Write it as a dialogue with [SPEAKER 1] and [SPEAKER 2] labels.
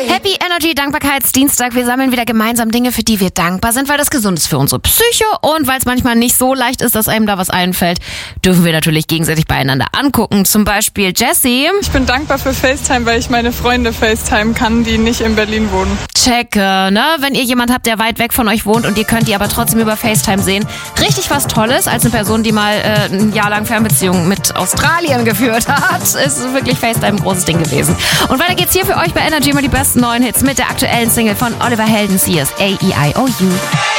[SPEAKER 1] Happy Energy Dankbarkeitsdienstag. Wir sammeln wieder gemeinsam Dinge, für die wir dankbar sind, weil das gesund ist für unsere Psyche und weil es manchmal nicht so leicht ist, dass einem da was einfällt, dürfen wir natürlich gegenseitig beieinander angucken. Zum Beispiel Jessie.
[SPEAKER 2] Ich bin dankbar für FaceTime, weil ich meine Freunde FaceTime kann, die nicht in Berlin wohnen.
[SPEAKER 1] Checke, ne? Wenn ihr jemand habt, der weit weg von euch wohnt und ihr könnt die aber trotzdem über FaceTime sehen. Richtig was Tolles, als eine Person, die mal ein Jahr lang Fernbeziehungen mit Australien geführt hat. Ist wirklich FaceTime ein großes Ding gewesen. Und weiter geht's hier für euch bei Energy immer die besten neuen Hits mit der aktuellen Single von Oliver Heldens. Hier ist A-E-I-O-U.